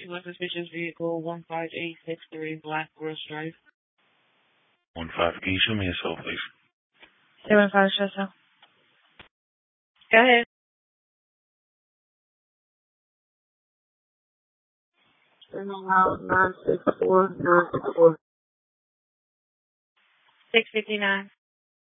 to a suspicious vehicle, 15863 Black Gross Drive. 15, can you show me a cell, please? 75 show cell. Go ahead. House 964 964. 659.